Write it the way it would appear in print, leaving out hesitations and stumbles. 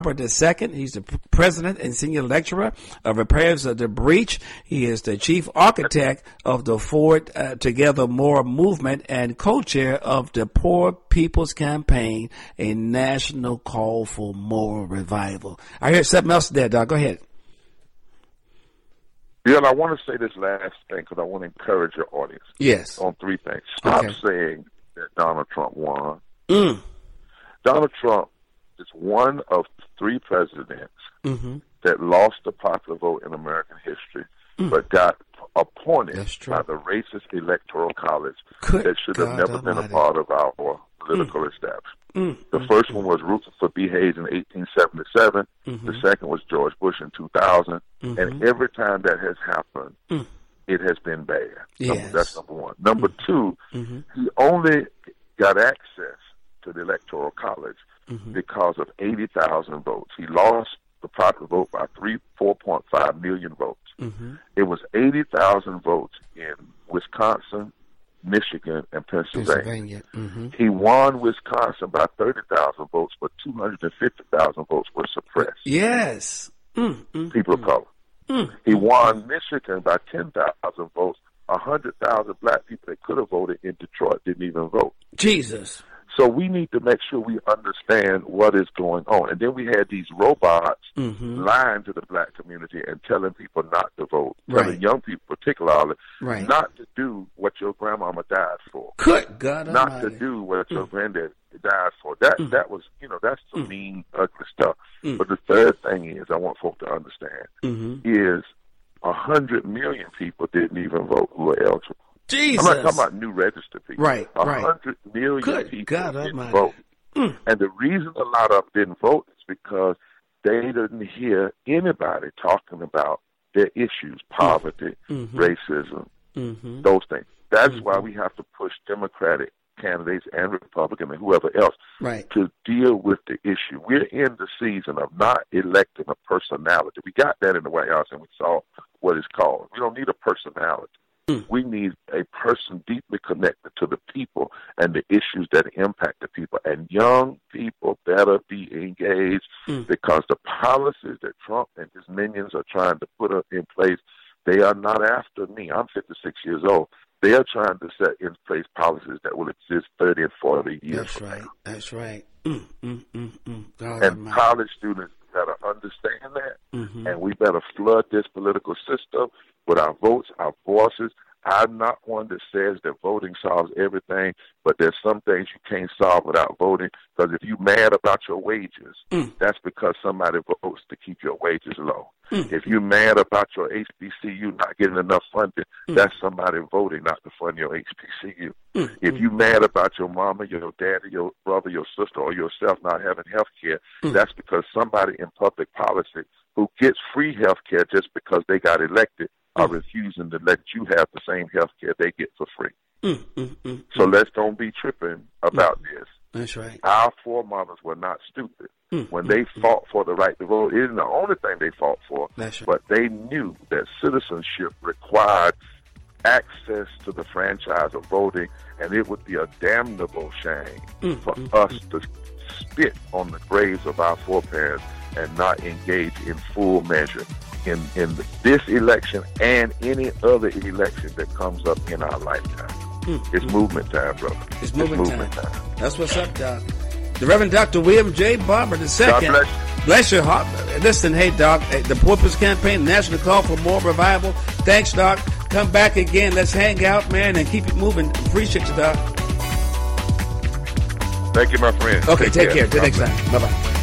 Barber II. He's the president and senior lecturer of repairs of the breach. He is the chief architect of the Forward Together More movement and co-chair of the Poor People's Campaign, a national call for moral revival. I heard something else there, Doc. Go ahead. Yeah, and I want to say this last thing because I want to encourage your audience. Yes. On three things. Stop saying that Donald Trump won. Donald Trump is one of three presidents that lost the popular vote in American history, but got appointed by the racist electoral college that should have never been a part of our political establishment. The first one was Rutherford B. Hayes in 1877. The second was George Bush in 2000. And every time that has happened, it has been bad. Yes. That's number one. Number two, he only got access to the electoral college because of 80,000 votes. He lost the popular vote by 4.5 million votes. It was 80,000 votes in Wisconsin, Michigan, and Pennsylvania. He won Wisconsin by 30,000 votes, but 250,000 votes were suppressed. Yes. People of color. He won Michigan by 10,000 votes. 100,000 black people that could have voted in Detroit didn't even vote. Jesus. So we need to make sure we understand what is going on. And then we had these robots lying to the black community and telling people not to vote, telling young people particularly not to do what your grandmama died for. Good God Not Almighty. to do what your granddad died for. That was, that's some mean, ugly stuff. But the third thing is, I want folk to understand, is 100 million people didn't even vote who were eligible. Jesus. I'm not talking about new registered people. 100 million Good people God didn't Almighty. vote. And the reason a lot of them didn't vote is because they didn't hear anybody talking about their issues, poverty, racism, those things. That's why we have to push Democratic candidates and Republican and whoever else to deal with the issue. We're in the season of not electing a personality. We got that in the White House and we saw what it's called. We don't need a personality. We need a person deeply connected to the people and the issues that impact the people. And young people better be engaged because the policies that Trump and his minions are trying to put up in place, they are not after me. I'm 56 years old. They are trying to set in place policies that will exist 30 and 40 years from now. That's right. And college students better understand that, and we better flood this political system with our votes, our voices. I'm not one that says that voting solves everything, but there's some things you can't solve without voting, because if you're mad about your wages, that's because somebody votes to keep your wages low. If you're mad about your HBCU not getting enough funding, that's somebody voting not to fund your HBCU. If you're mad about your mama, your daddy, your brother, your sister, or yourself not having health care, that's because somebody in public policy who gets free health care just because they got elected are refusing to let you have the same health care they get for free. So let's don't be tripping about this. That's right. Our foremothers were not stupid. When they fought for the right to vote, it isn't the only thing they fought for, but they knew that citizenship required access to the franchise of voting, and it would be a damnable shame for us to spit on the graves of our foreparents and not engage in full measure in this election and any other election that comes up in our lifetime. It's movement time, brother. It's movement time. That's what's up, Doc. The Reverend Dr. William J. Barber II. God bless you. Bless your heart. Listen, hey, Doc, the Poor People's Campaign, National Call for More Revival. Thanks, Doc. Come back again. Let's hang out, man, and keep it moving. Appreciate you, Doc. Thank you, my friend. Okay, take care. Till next time. Bye-bye.